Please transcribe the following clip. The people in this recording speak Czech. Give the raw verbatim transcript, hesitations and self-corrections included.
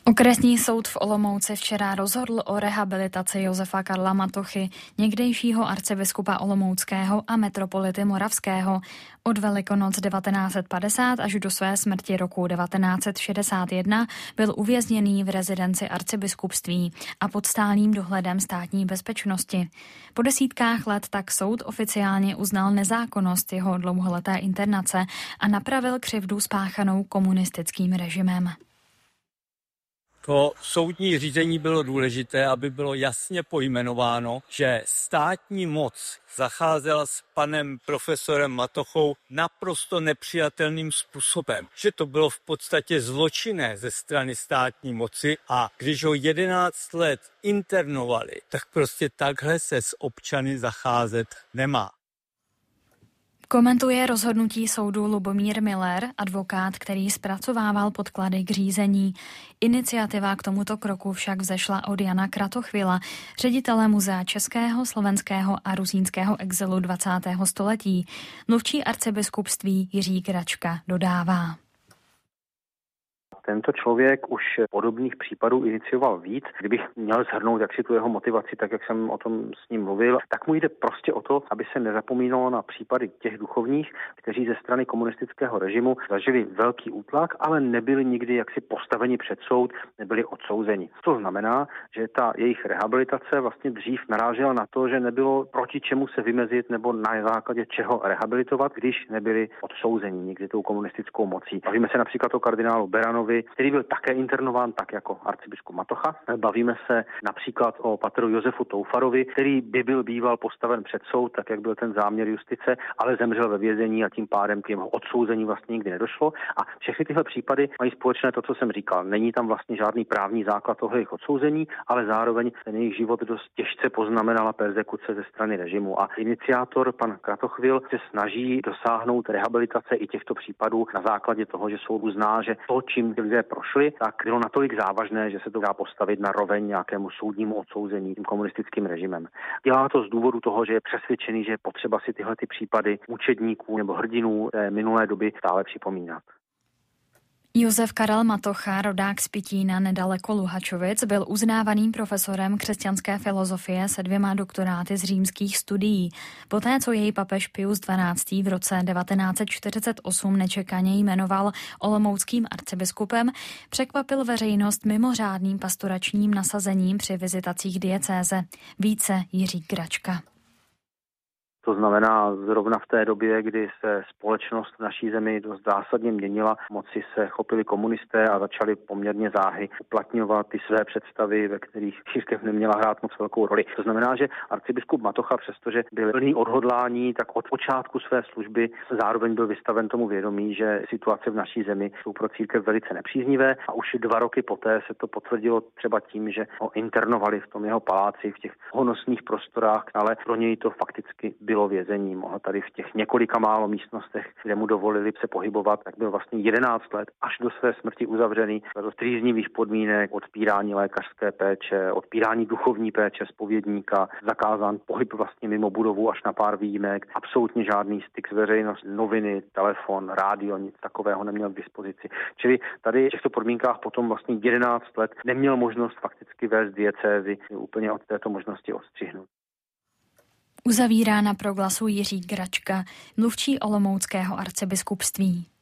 Okresní soud v Olomouci včera rozhodl o rehabilitaci Josefa Karla Matochy, někdejšího arcibiskupa olomouckého a metropolity moravského. Od Velikonoc devatenáct set padesát až do své smrti roku devatenáct set šedesát jedna byl uvězněný v rezidenci arcibiskupství a pod stálým dohledem státní bezpečnosti. Po desítkách let tak soud oficiálně uznal nezákonnost jeho dlouholeté internace a napravil křivdu spáchanou komunistickým režimem. To soudní řízení bylo důležité, aby bylo jasně pojmenováno, že státní moc zacházela s panem profesorem Matochou naprosto nepřijatelným způsobem. Že to bylo v podstatě zločinné ze strany státní moci a když ho jedenáct let internovali, tak prostě takhle se s občany zacházet nemá. Komentuje rozhodnutí soudu Lubomír Miller, advokát, který zpracovával podklady k řízení. Iniciativa k tomuto kroku však vzešla od Jana Kratochvila, ředitele Muzea českého, slovenského a rusínského exilu dvacátého století. Mluvčí arcibiskupství Jiří Gračka dodává. Tento člověk už podobných případů inicioval víc. Kdybych měl shrnout jaksi tu jeho motivaci, tak jak jsem o tom s ním mluvil, tak mu jde prostě o to, aby se nezapomínalo na případy těch duchovních, kteří ze strany komunistického režimu zažili velký útlak, ale nebyli nikdy jaksi postaveni před soud, nebyli odsouzeni. To znamená, že ta jejich rehabilitace vlastně dřív narážela na to, že nebylo proti čemu se vymezit nebo na základě čeho rehabilitovat, když nebyli odsouzeni nikdy tou komunistickou mocí. Bavíme se například o kardinálu Beranovi, který byl také internován tak jako arcibiskup Matocha. Bavíme se například o patru Josefu Toufarovi, který by byl býval postaven před soud, tak jak byl ten záměr justice, ale zemřel ve vězení a tím pádem k jeho odsouzení vlastně nikdy nedošlo. A všechny tyhle případy mají společné to, co jsem říkal. Není tam vlastně žádný právní základ toho jejich odsouzení, ale zároveň ten jejich život dost těžce poznamenala perzekuce ze strany režimu. A iniciátor pan Kratochvil se snaží dosáhnout rehabilitace i těchto případů na základě toho, že soud uzná, že to, čím lidé prošli, tak bylo natolik závažné, že se to dá postavit na roveň nějakému soudnímu odsouzení tím komunistickým režimem. Dělá to z důvodu toho, že je přesvědčený, že je potřeba si tyhle ty případy mučedníků nebo hrdinů té minulé doby stále připomínat. Josef Karel Matocha, rodák z Pitína nedaleko Luhačovic, byl uznávaným profesorem křesťanské filozofie se dvěma doktoráty z římských studií. Poté, co jej papež Pius dvanáctý v roce devatenáct set čtyřicet osm nečekaně jmenoval olomouckým arcibiskupem, překvapil veřejnost mimořádným pastoračním nasazením při vizitacích diecéze. Více Jiří Gračka. To znamená, zrovna v té době, kdy se společnost v naší zemi dost zásadně měnila, moci se chopili komunisté a začali poměrně záhy uplatňovat ty své představy, ve kterých církev neměla hrát moc velkou roli. To znamená, že arcibiskup Matocha, přestože byl plný odhodlání, tak od počátku své služby zároveň byl vystaven tomu vědomí, že situace v naší zemi jsou pro církev velice nepříznivé a už dva roky poté se to potvrdilo třeba tím, že ho internovali v tom jeho paláci, v těch honosných prostorách, ale pro něj to fakticky bylo bylo vězení. Mohl tady v těch několika málo místnostech, kde mu dovolili se pohybovat, tak byl vlastně jedenáct let až do své smrti uzavřený do trýznivých podmínek, odpírání lékařské péče, odpírání duchovní péče zpovědníka, zakázán pohyb vlastně mimo budovu až na pár výjimek, absolutně žádný styk s veřejností, noviny, telefon, rádio, nic takového neměl k dispozici. Čili tady v těchto podmínkách potom vlastně jedenáct let neměl možnost fakticky vést diecézi, úplně od této možnosti odstřihnout. Uzavírá na Proglasu Jiří Gračka, mluvčí olomouckého arcibiskupství.